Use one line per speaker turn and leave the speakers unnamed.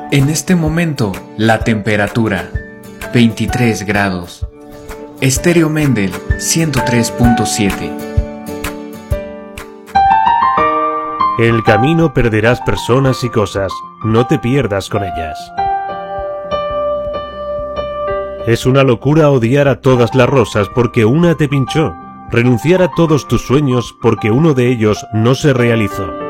En este momento, la temperatura, 23 grados. Estéreo Mendel, 103.7.
El camino perderás personas y cosas, no te pierdas con ellas. Es una locura odiar a todas las rosas porque una te pinchó, renunciar a todos tus sueños porque uno de ellos no se realizó.